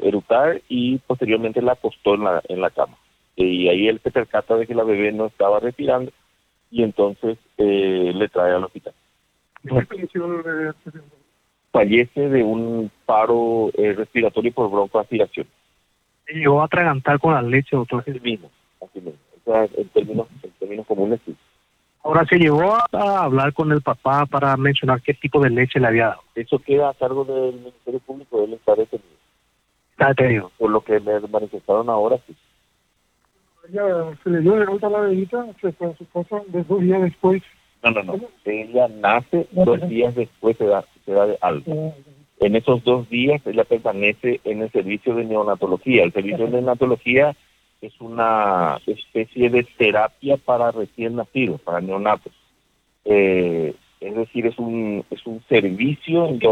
eructar y posteriormente la acostó en la cama. Y ahí él se percata de que la bebé no estaba respirando y entonces le trae al hospital. Fallece de un paro respiratorio por broncoaspiración. ¿Y llegó a atragantar con la leche, doctor? Así mismo. O sea, en términos comunes, sí. Ahora, ¿se llevó a hablar con el papá para mencionar qué tipo de leche le había dado? Eso queda a cargo del Ministerio Público, él está detenido. Está detenido. Por lo que me manifestaron ahora, sí. Ella se le dio de vuelta a la bebita, se fue a su casa, 2 días después. No. Ella nace, 2 días después se da de alta. En esos 2 días ella permanece en el servicio de neonatología. El servicio de neonatología es una especie de terapia para recién nacidos, para neonatos. Es decir, es un servicio en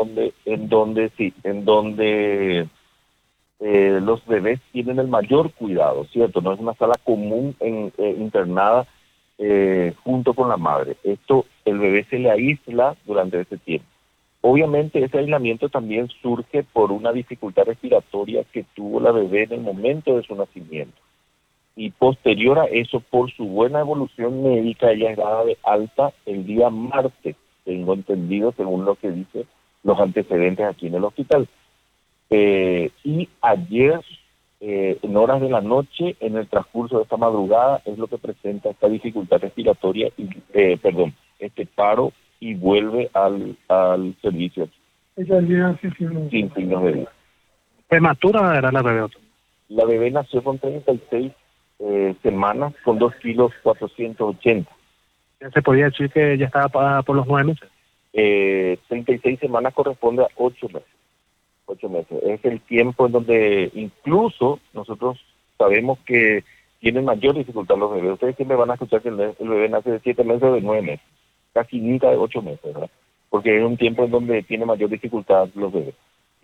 donde los bebés tienen el mayor cuidado, ¿cierto? No es una sala común internada junto con la madre. El bebé se le aísla durante ese tiempo. Obviamente ese aislamiento también surge por una dificultad respiratoria que tuvo la bebé en el momento de su nacimiento. Y posterior a eso, por su buena evolución médica, ella es dada de alta el día martes, tengo entendido, según lo que dice los antecedentes aquí en el hospital. Y ayer, en horas de la noche, en el transcurso de esta madrugada, es lo que presenta esta dificultad respiratoria, este paro, y vuelve al servicio. Ella llega sin signos de vida. ¿Prematura era la bebé, doctor? La bebé nació con 36 semanas, con 2 kilos 480. ¿Ya se podía decir que ya estaba por los 9 meses? 36 semanas corresponde a 8 meses. 8 meses. Es el tiempo en donde incluso nosotros sabemos que tienen mayor dificultad los bebés. Ustedes siempre van a escuchar que el bebé nace de 7 meses o de 9 meses. Casi nunca de 8 meses, ¿verdad? Porque es un tiempo en donde tiene mayor dificultad los bebés.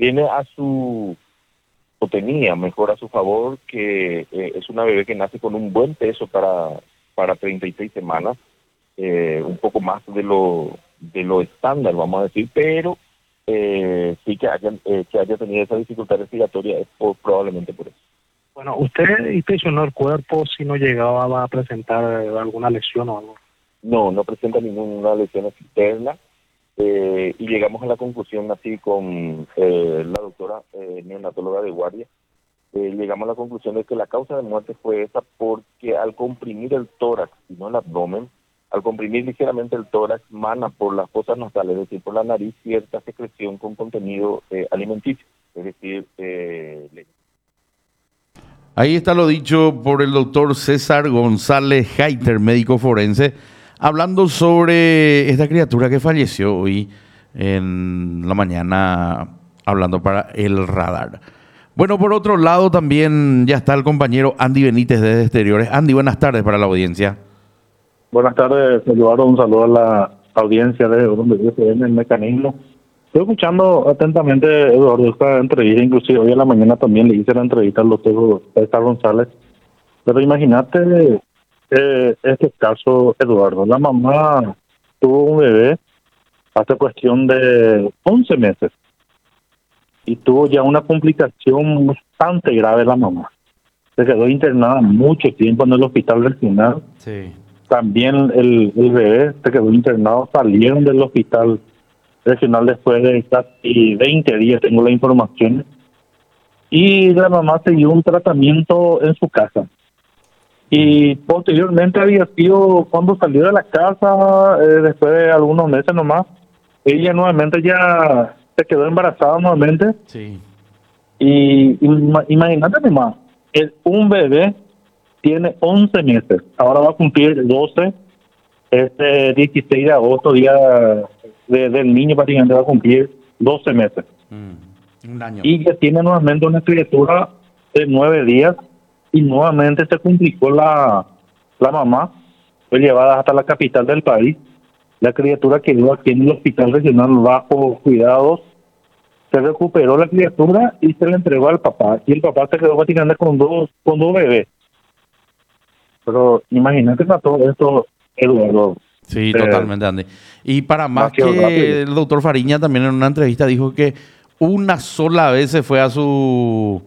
Tenía mejor a su favor que es una bebé que nace con un buen peso para 36 semanas, un poco más de lo estándar, vamos a decir, pero sí que haya tenido esa dificultad respiratoria es probablemente por eso. Bueno, ¿usted inspeccionó el cuerpo si no llegaba a presentar alguna lesión o algo? No presenta ninguna lesión externa. Y llegamos a la conclusión así con la doctora neonatóloga de guardia, llegamos a la conclusión de que la causa de muerte fue esa porque al comprimir el tórax y no el abdomen, al comprimir ligeramente el tórax mana por las fosas nasales, es decir, por la nariz, cierta secreción con contenido alimenticio, es decir, leche. Ahí está lo dicho por el doctor César González Heiter, médico forense, hablando sobre esta criatura que falleció hoy en la mañana, hablando para el radar. Bueno, por otro lado también ya está el compañero Andy Benítez desde Exteriores. Andy, buenas tardes para la audiencia. Buenas tardes, Eduardo. Un saludo a la audiencia de donde yo estoy en el mecanismo. Estoy escuchando atentamente, Eduardo, esta entrevista. Inclusive hoy en la mañana también le hice la entrevista al doctor César González. Pero imagínate este caso, Eduardo. La mamá tuvo un bebé hace cuestión de 11 meses y tuvo ya una complicación bastante grave la mamá. Se quedó internada mucho tiempo en el hospital regional. Sí. También el bebé se quedó internado, salieron del hospital regional después de casi 20 días, tengo la información. Y la mamá siguió un tratamiento en su casa. Y posteriormente había sido, cuando salió de la casa, después de algunos meses nomás, ella nuevamente ya se quedó embarazada nuevamente. Sí. Y imagínate nomás, un bebé tiene 11 meses, ahora va a cumplir 12, este 16 de agosto, día del niño prácticamente va a cumplir 12 meses. Un año. Y ya tiene nuevamente una criatura de 9 días y nuevamente se complicó la mamá, fue llevada hasta la capital del país. La criatura quedó aquí en el hospital regional bajo cuidados. Se recuperó la criatura y se le entregó al papá. Y el papá se quedó prácticamente con dos bebés. Pero imagínate a todo esto, Eduardo. Sí, totalmente, Andy. Y para más que rápido. el doctor Fariña también en una entrevista dijo que una sola vez se fue a su